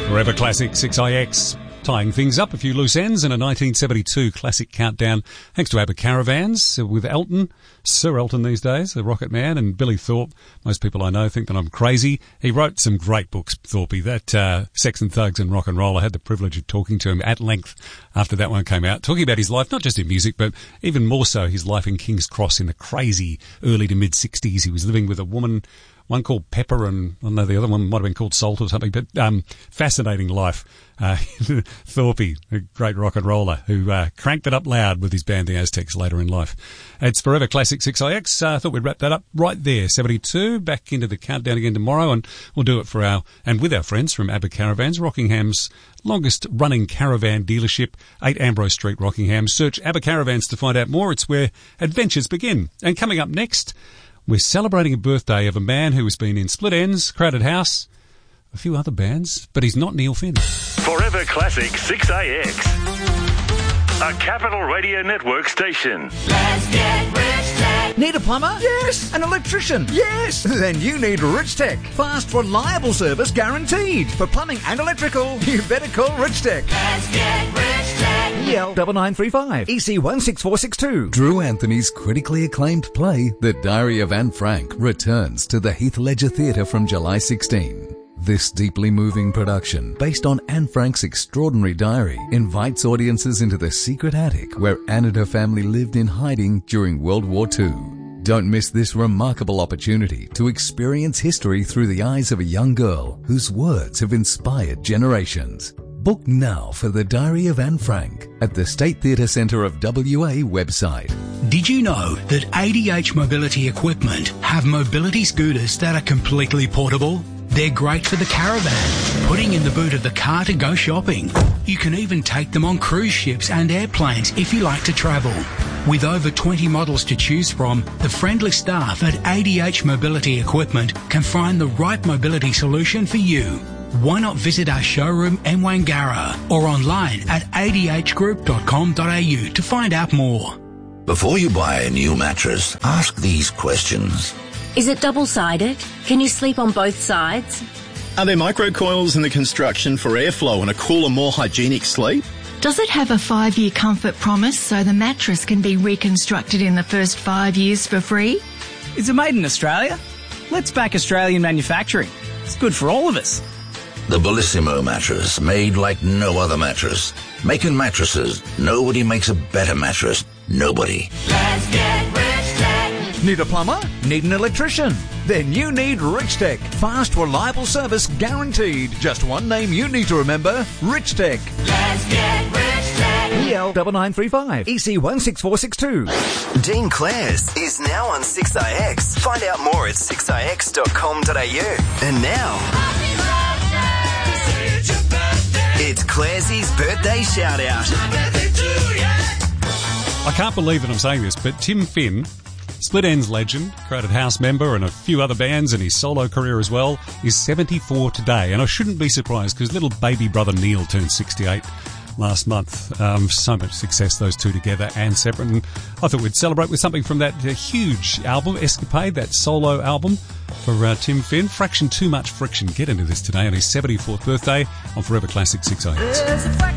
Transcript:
Forever Classic 6IX, tying things up, a few loose ends in a 1972 classic countdown, thanks to ABBA Caravans with Elton, Sir Elton these days, the Rocket Man, and Billy Thorpe. Most people I know think that I'm crazy. He wrote some great books, Thorpey, that Sex and Thugs and Rock and Roll. I had the privilege of talking to him at length after that one came out, talking about his life, not just in music, but even more so his life in King's Cross in the crazy early to mid-60s. He was living with a woman, one called Pepper, and I don't know, the other one might have been called Salt or something, but fascinating life. Thorpey, a great rock and roller, who cranked it up loud with his band, the Aztecs, later in life. It's Forever Classic 6IX. I thought we'd wrap that up right there. 72, back into the countdown again tomorrow, and we'll do it for with our friends from ABBA Caravans, Rockingham's longest-running caravan dealership, 8 Ambrose Street, Rockingham. Search ABBA Caravans to find out more. It's where adventures begin. And coming up next, we're celebrating a birthday of a man who has been in Split Enz, Crowded House, a few other bands, but he's not Neil Finn. Forever Classic 6AX, a Capital Radio Network station. Let's get Rich Tech. Need a plumber? Yes. An electrician? Yes. Then you need Rich Tech. Fast, reliable service guaranteed. For plumbing and electrical, you better call Rich Tech. Let's get Rich Tech. EL 9935 EC 16462. Drew Anthony's critically acclaimed play, The Diary of Anne Frank, returns to the Heath Ledger Theatre from July 16. This deeply moving production, based on Anne Frank's extraordinary diary, invites audiences into the secret attic where Anne and her family lived in hiding during World War II. Don't miss this remarkable opportunity to experience history through the eyes of a young girl whose words have inspired generations. Book now for The Diary of Anne Frank at the State Theatre Centre of WA website. Did you know that ADH Mobility Equipment have mobility scooters that are completely portable? They're great for the caravan, putting in the boot of the car to go shopping. You can even take them on cruise ships and airplanes if you like to travel. With over 20 models to choose from, the friendly staff at ADH Mobility Equipment can find the right mobility solution for you. Why not visit our showroom in Wangara or online at adhgroup.com.au to find out more. Before you buy a new mattress, ask these questions. Is it double-sided? Can you sleep on both sides? Are there microcoils in the construction for airflow and a cooler, more hygienic sleep? Does it have a 5-year comfort promise so the mattress can be reconstructed in the first 5 years for free? Is it made in Australia? Let's back Australian manufacturing. It's good for all of us. The Bellissimo mattress, made like no other mattress. Making mattresses, nobody makes a better mattress. Nobody. Let's get Rich Tech. Need a plumber? Need an electrician? Then you need Rich Tech. Fast, reliable service guaranteed. Just one name you need to remember, Rich Tech. Let's get Rich Tech. EL 9935 EC 16462. Dean Clares is now on 6IX. Find out more at 6ix.com.au. And now, it's Claresy's birthday shout out. I can't believe that I'm saying this, but Tim Finn, Split Enz legend, Crowded House member, and a few other bands, and his solo career as well, is 74 today. And I shouldn't be surprised because little baby brother Neil turned 68 last month. So much success, those two together and separate. And I thought we'd celebrate with something from that huge album, Escapade, that solo album for Tim Finn. Fraction Too Much Friction. Get into this today on his 74th birthday on Forever Classic 6IX.